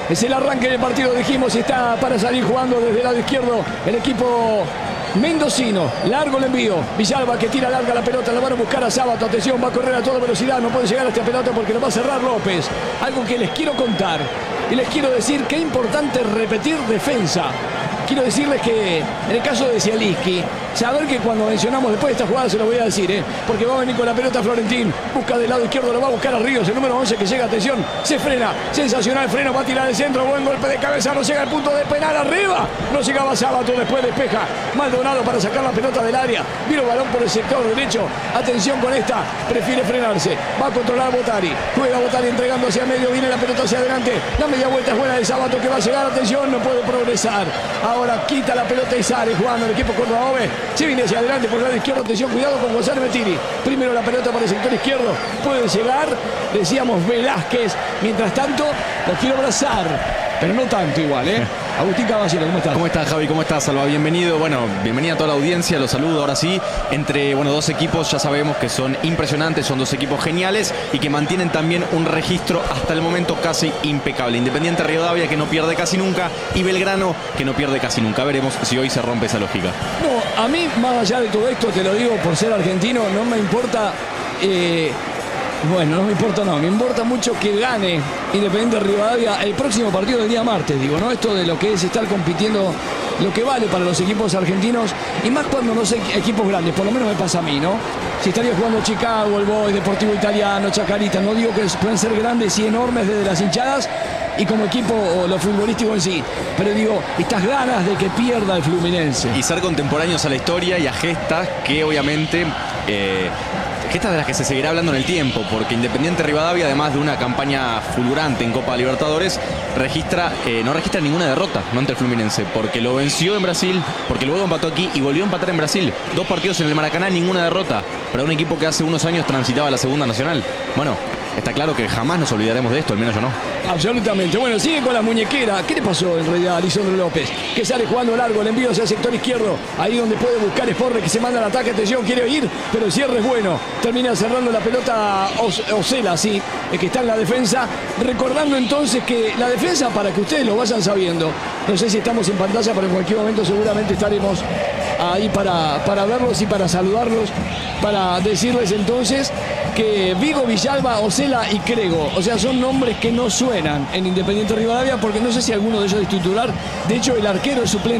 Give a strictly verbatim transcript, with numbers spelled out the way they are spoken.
Es el arranque del partido, dijimos, y está para salir jugando desde el lado izquierdo el equipo mendocino. Largo el envío. Villalba que tira larga la pelota, la van a buscar a Sábato. Atención, va a correr a toda velocidad, no puede llegar a esta pelota porque lo va a cerrar López. Algo que les quiero contar y les quiero decir que es importante repetir defensa. Quiero decirles que en el caso de Zielinski, saber que cuando mencionamos después de esta jugada se lo voy a decir, ¿eh? porque va a venir con la pelota Florentín, busca del lado izquierdo, lo va a buscar a Ríos, el número once que llega, atención, se frena, sensacional freno, va a tirar el centro, buen golpe de cabeza, no llega al punto de penal, arriba, no llegaba Sábato, después despeja Maldonado para sacar la pelota del área, vino el balón por el sector derecho, atención con esta, prefiere frenarse, va a controlar a Botari, juega Botari entregando hacia medio, viene la pelota hacia adelante, la media vuelta es buena de Sábato que va a llegar, atención, no puede progresar, ahora quita la pelota y sale jugando el equipo Córdoba. Se viene hacia adelante por el lado izquierdo. Atención, cuidado con Gonzalo Mettini. Primero la pelota para el sector izquierdo. Puede llegar, decíamos Velázquez. Mientras tanto, los quiero abrazar. Pero no tanto igual, ¿eh? Agustín Caballero, ¿cómo estás? ¿Cómo estás, Javi? ¿Cómo estás, Salva? Bienvenido. Bueno, bienvenida a toda la audiencia. Los saludo ahora sí. Entre, bueno, dos equipos ya sabemos que son impresionantes, son dos equipos geniales y que mantienen también un registro hasta el momento casi impecable. Independiente Rivadavia, que no pierde casi nunca, y Belgrano, que no pierde casi nunca. Veremos si hoy se rompe esa lógica. No, a mí, más allá de todo esto, te lo digo por ser argentino, no me importa... Eh... Bueno, no me importa, no. Me importa mucho que gane Independiente Rivadavia el próximo partido del día martes, digo, ¿no? Esto de lo que es estar compitiendo, lo que vale para los equipos argentinos, y más cuando no sé equipos grandes, por lo menos me pasa a mí, ¿no? Si estaría jugando Chicago, el Boys, Deportivo Italiano, Chacarita, no digo que pueden ser grandes y enormes desde las hinchadas y como equipo o lo futbolístico en sí, pero digo, estas ganas de que pierda el Fluminense. Y ser contemporáneos a la historia y a gestas que obviamente... Eh, gestas de las que se seguirá hablando en el tiempo, porque Independiente Rivadavia, además de una campaña fulgurante en Copa Libertadores, registra, eh, no registra ninguna derrota, no ante el Fluminense, porque lo venció en Brasil, porque luego empató aquí y volvió a empatar en Brasil. Dos partidos en el Maracaná, ninguna derrota, para un equipo que hace unos años transitaba la Segunda Nacional. Bueno, está claro que jamás nos olvidaremos de esto, al menos yo no. Absolutamente. Bueno, sigue con la muñequera. ¿Qué le pasó en realidad a Lisandro López? Que sale jugando largo, el envío hacia el sector izquierdo. Ahí donde puede buscar Sporre, que se manda al ataque. Atención, quiere ir, pero el cierre es bueno. Termina cerrando la pelota Osela, sí, el que está en la defensa. Recordando entonces que la defensa, para que ustedes lo vayan sabiendo, no sé si estamos en pantalla, pero en cualquier momento seguramente estaremos ahí para, para verlos y para saludarlos, para decirles entonces que Vigo, Villalba, Osela y Crego, o sea, son nombres que no suenan en Independiente Rivadavia, porque no sé si alguno de ellos es titular. De hecho, el arquero es suplente